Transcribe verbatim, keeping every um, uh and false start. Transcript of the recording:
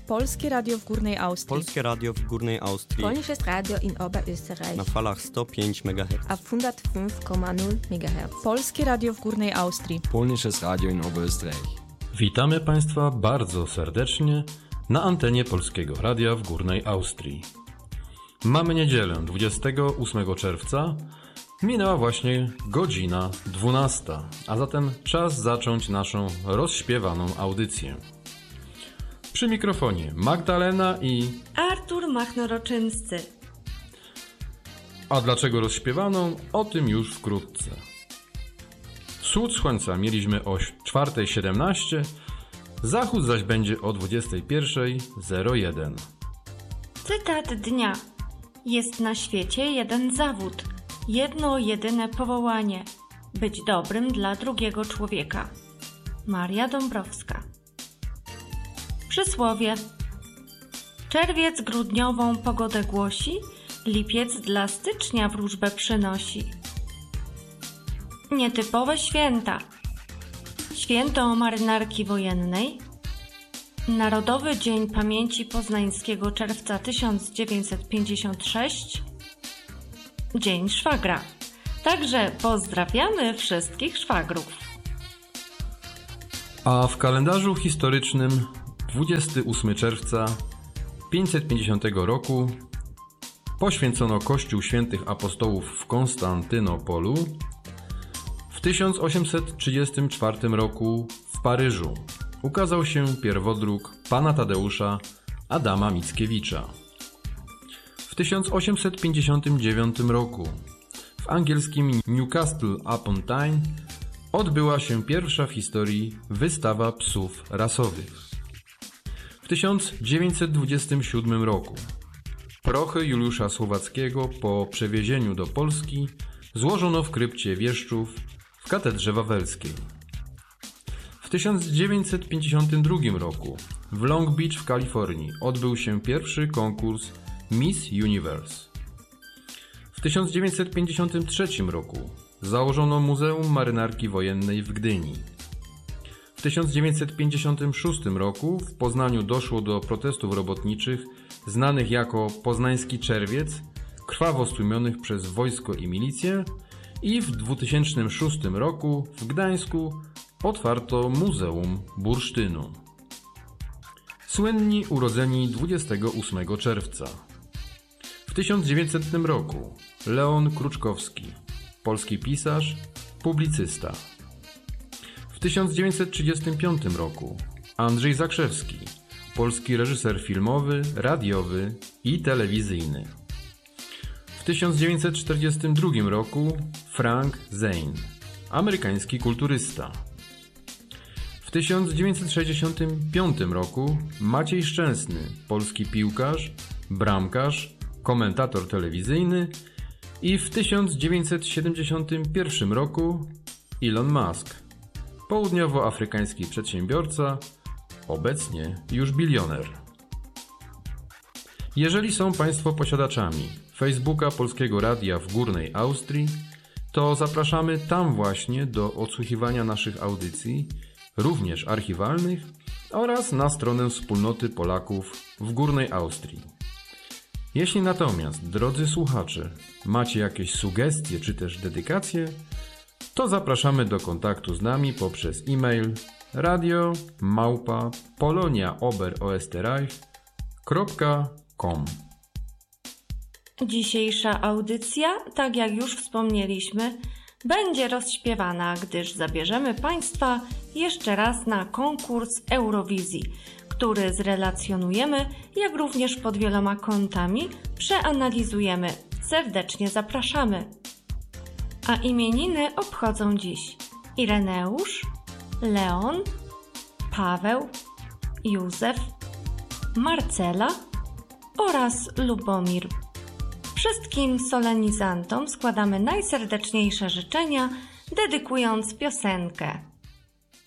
Polskie Radio w Górnej Austrii. Polskie Radio w Górnej Austrii. Polnisches Radio in Oberösterreich. Na falach sto pięć megahertz. Auf hundertfünf Komma null megahertz. Polskie Radio w Górnej Austrii. Polnisches Radio in Oberösterreich. Witamy Państwa bardzo serdecznie na antenie Polskiego Radia w Górnej Austrii. Mamy niedzielę dwudziestego ósmego czerwca. Minęła właśnie godzina dwunasta, a zatem czas zacząć naszą rozśpiewaną audycję. Przy mikrofonie Magdalena i Artur Machnoroczyńscy. A dlaczego rozśpiewaną? O tym już wkrótce. Wschód słońca mieliśmy o czwarta siedemnaście, zachód zaś będzie o dwudziesta pierwsza zero jeden. Cytat dnia. Jest na świecie jeden zawód, jedno jedyne powołanie. Być dobrym dla drugiego człowieka. Maria Dąbrowska. Przysłowie. Czerwiec grudniową pogodę głosi, lipiec dla stycznia wróżbę przynosi. Nietypowe święta. Święto Marynarki Wojennej, Narodowy Dzień Pamięci Poznańskiego czerwca tysiąc dziewięćset pięćdziesiąt szósty, Dzień Szwagra. Także pozdrawiamy wszystkich szwagrów. A w kalendarzu historycznym dwudziestego ósmego czerwca pięćset pięćdziesiątego roku poświęcono Kościół Świętych Apostołów w Konstantynopolu. W tysiąc osiemset trzydziestym czwartym roku w Paryżu ukazał się pierwodruk Pana Tadeusza Adama Mickiewicza. W tysiąc osiemset pięćdziesiątym dziewiątym roku w angielskim Newcastle upon Tyne odbyła się pierwsza w historii wystawa psów rasowych. W tysiąc dziewięćset dwudziestym siódmym roku prochy Juliusza Słowackiego po przewiezieniu do Polski złożono w krypcie wieszczów w katedrze wawelskiej. W tysiąc dziewięćset pięćdziesiątym drugim roku w Long Beach w Kalifornii odbył się pierwszy konkurs Miss Universe. W tysiąc dziewięćset pięćdziesiątym trzecim roku założono Muzeum Marynarki Wojennej w Gdyni. W tysiąc dziewięćset pięćdziesiątym szóstym roku w Poznaniu doszło do protestów robotniczych znanych jako Poznański Czerwiec, krwawo stłumionych przez wojsko i milicję, i w dwutysięcznym szóstym roku w Gdańsku otwarto Muzeum Bursztynu. Słynni urodzeni dwudziestego ósmego czerwca. W tysiąc dziewięćsetnym roku Leon Kruczkowski, polski pisarz, publicysta. W tysiąc dziewięćset trzydziestym piątym roku Andrzej Zakrzewski, polski reżyser filmowy, radiowy i telewizyjny. W tysiąc dziewięćset czterdziestym drugim roku Frank Zane, amerykański kulturysta. W tysiąc dziewięćset sześćdziesiątym piątym roku Maciej Szczęsny, polski piłkarz, bramkarz, komentator telewizyjny i w tysiąc dziewięćset siedemdziesiątym pierwszym roku Elon Musk, południowoafrykański przedsiębiorca, obecnie już bilioner. Jeżeli są Państwo posiadaczami Facebooka Polskiego Radia w Górnej Austrii, to zapraszamy tam właśnie do odsłuchiwania naszych audycji, również archiwalnych, oraz na stronę Wspólnoty Polaków w Górnej Austrii. Jeśli natomiast, drodzy słuchacze, macie jakieś sugestie czy też dedykacje, to zapraszamy do kontaktu z nami poprzez e-mail radio małpa polonia oberösterreich kropka com. Dzisiejsza audycja, tak jak już wspomnieliśmy, będzie rozśpiewana, gdyż zabierzemy Państwa jeszcze raz na konkurs Eurowizji, który zrelacjonujemy, jak również pod wieloma kątami przeanalizujemy. Serdecznie zapraszamy. A imieniny obchodzą dziś Ireneusz, Leon, Paweł, Józef, Marcela oraz Lubomir. Wszystkim solenizantom składamy najserdeczniejsze życzenia, dedykując piosenkę